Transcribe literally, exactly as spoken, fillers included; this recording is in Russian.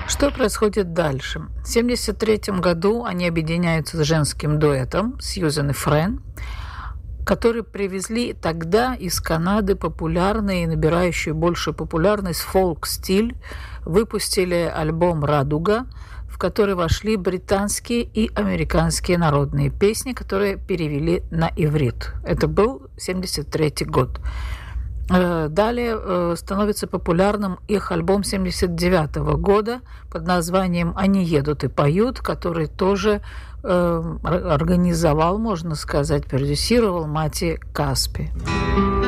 Что происходит дальше? В тысяча девятьсот семьдесят третьем году они объединяются с женским дуэтом Сьюзен и Френ, которые привезли тогда из Канады популярный и набирающий большую популярность фолк-стиль, выпустили альбом «Радуга», в который вошли британские и американские народные песни, которые перевели на иврит. Это был семьдесят третий год. Далее становится популярным их альбом семьдесят девятого года под названием «Они едут и поют», который тоже организовал, можно сказать, продюсировал Мати Каспи.